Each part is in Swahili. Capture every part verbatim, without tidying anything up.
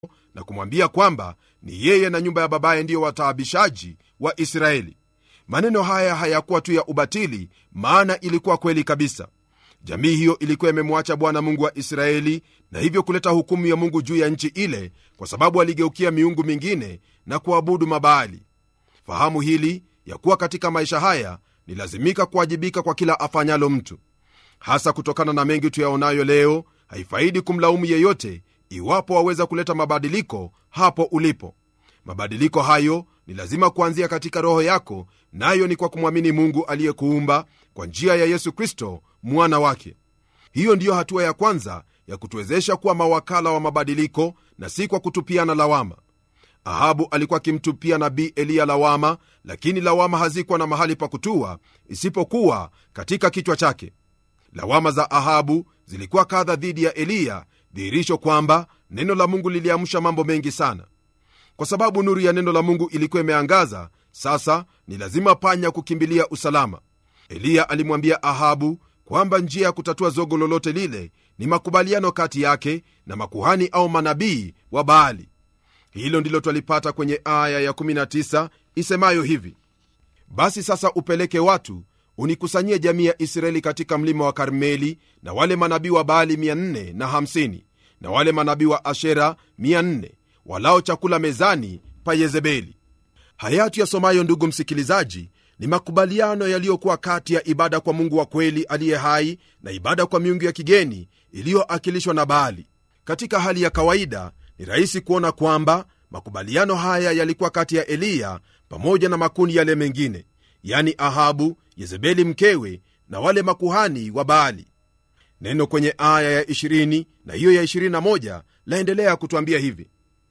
na kumwambia kwamba ni yeye na nyumba ya babaye ndiyo wataabishaji wa Israeli. Maneno haya hayakuwa tu ya ubatili, maana ilikuwa kweli kabisa. Jamii hiyo ilikuwa imemwacha Bwana Mungu wa Israeli, na hivyo kuleta hukumu ya Mungu juu ya nchi ile, kwa sababu aligeukia miungu mingine na kuabudu mabaali. Fahamu hili ya kuwa katika maisha haya ni lazimika kuwajibika kwa kila afanyalo mtu, hasa kutokana na mengi tuyaonayo leo. Haifaidi kumlaumu yeyote iwapo waweza kuleta mabadiliko hapo ulipo. Mabadiliko hayo ni lazima kuanzia katika roho yako, nayo ni kwa kumwamini Mungu aliyekuumba kwa njia ya Yesu Kristo mwana wake. Hiyo ndiyo hatua ya kwanza ya kutuwezesha kuwa mawakala wa mabadiliko, na si kwa kutupiana lawama. Ahabu alikuwa akimtupia nabii Eliya lawama, lakini lawama hazikuwa na mahali pa kutua isipokuwa katika kichwa chake. Lawama za Ahabu zilikuwa kadha dhidi ya Eliya, dhihirisho kwamba neno la Mungu liliamsha mambo mengi sana. Kwa sababu nuru ya neno la Mungu ilikuwa imeangaza, sasa ni lazima panya kukimbilia usalama. Eliya alimwambia Ahabu kwamba njia ya kutatua zogo lolote lile ni makubaliano kati yake na makuhani au manabii wa Baali. Hilo ndilo twalipata kwenye aya ya kumi na tisa isemayo hivi: basi sasa upeleke watu unikusanyie jamii ya Israeli katika mlima wa Karmeli, na wale manabii wa Baali mia nne na hamsini na wale manabii wa Ashera mia nne walao chakula mezani pa Yezebeli. Haya tuyasomayo, ndugu msikilizaji, ni makubaliano yaliyokuwa kati ya ibada kwa Mungu wa kweli aliye hai na ibada kwa miungu ya kigeni iliyoakilishwa na Baali. Katika hali ya kawaida ni rahisi kuona kwamba makubaliano haya yalikuwa kati ya Eliya pamoja na makundi yale mengine, yani Ahabu, Yezebeli mkewe na wale makuhani wa Baali. Neno kwenye aya ya ishirini na hiyo ya ishirini na moja laendelea kutuambia hivi: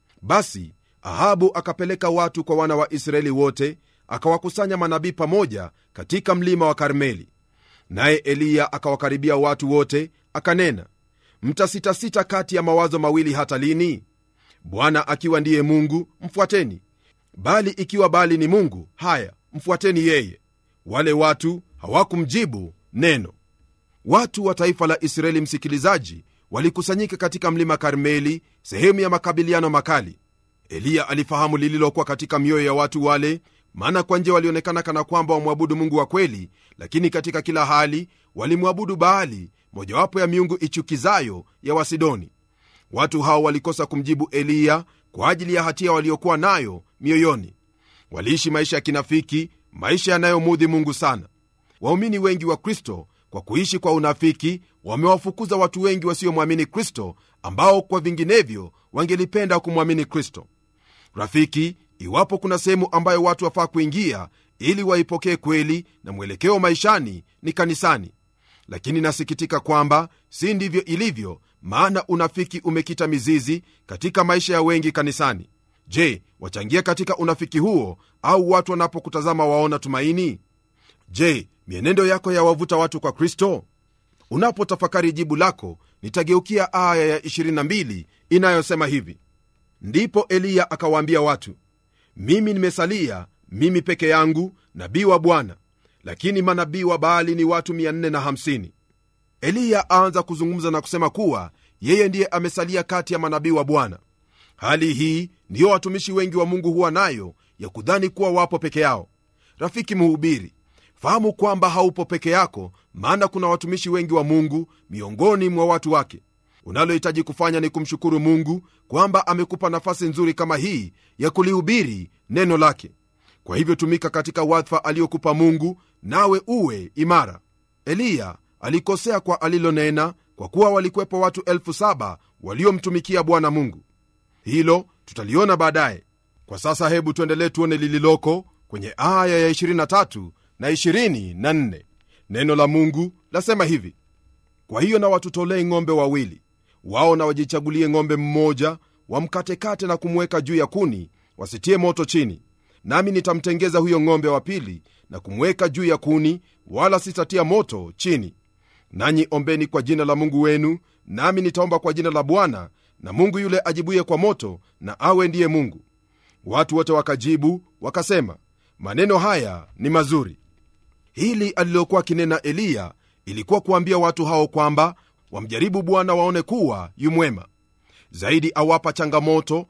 basi Ahabu akapeleka watu kwa wana wa Israeli wote, akawakusanya manabii pamoja katika mlima wa Karmeli. Naye Eliya akawakaribia watu wote, akanena, mtasitasita kati ya mawazo mawili hata lini? Bwana akiwa ndiye Mungu, mfuateni; bali ikiwa Baali ni mungu, haya, mfuateni yeye. Wale watu hawakumjibu neno. Watu wa taifa la Israeli, msikilizaji, walikusanyika katika mlima Karmeli, sehemu ya makabiliano makali. Eliya alifahamu lililokuwa katika mioyo ya watu wale, maana kwa nje walionekana kana kwamba wamwabudu Mungu wa kweli, lakini katika kila hali walimwabudu Baali, mojawapo ya miungu ichukizayo ya Wasidoni. Watu hao walikosa kumjibu Eliya kwa ajili ya hatia waliokuwa nayo mioyoni. Waliishi maisha ya kinafiki, maisha yanayomudhi Mungu sana. Waumini wengi wa Kristo, kwa kuishi kwa unafiki, wamewafukuza watu wengi wasiomwamini Kristo, ambao kwa vinginevyo wangelipenda kumwamini Kristo. Rafiki, iwapo kuna sehemu ambayo watu wafaa kuingia ili waipokee kweli na mwelekeo maishani, ni kanisani. Lakini nasikitika kwamba si ndivyo ilivyo, maana unafiki umekita mizizi katika maisha ya wengi kanisani. Je, wachangia katika unafiki huo, au watu wanapokutazama waona tumaini? Je, mienendo yako yawavuta watu kwa Kristo? Unapotafakari jibu lako, nitageukia aya ya ishirini na mbili inayosema hivi: ndipo Eliya akawaambia watu, mimi nimesalia mimi peke yangu, nabii wa Bwana, lakini manabii wa Baali ni watu mia nne na hamsini. Eliya aanza kuzungumza na kusema kuwa yeye ndiye amesalia kati ya manabii wa Bwana. Hali hii ndiyo watumishi wengi wa Mungu huwa nayo, ya kudhani kuwa wapo peke yao. Rafiki mhubiri, fahamu kwamba haupo peke yako, maana kuna watumishi wengi wa Mungu miongoni mwa watu wake. Unalohitaji kufanya ni kumshukuru Mungu kwamba amekupa nafasi nzuri kama hii ya kulihubiri neno lake. Kwa hivyo tumika katika wadhifa aliyokupa Mungu, nawe uwe imara. Eliya alikosea kwa alilonena, kwa kuwa walikuwepo watu elfu saba waliomtumikia Bwana Mungu. Hilo tutaliona baadaye. Kwa sasa hebu tuendelee tuone lililoko kwenye aya ya ishirini na tatu na ishirini na nne. Neno la Mungu lasema hivi: kwa hiyo na watutolee ng'ombe wawili, wao na wajichagulie ng'ombe mmoja, wamkatekate na kumweka juu ya kuni, wasitie moto chini. Nami nitamtengeza huyo ng'ombe wa pili na kumweka juu ya kuni, wala sitatia moto chini. Nanyi ombeni kwa jina la Mungu wenu, nami nitaomba kwa jina la Bwana, na Mungu yule ajibuye kwa moto na awe ndiye Mungu. Watu wote wakajibu wakasema, maneno haya ni mazuri. Hili alilokuwa kinena Eliya ilikuwa kuambia watu hao kwamba wamjaribu Bwana waone kuwa yu mwema. zaidi awapa changamoto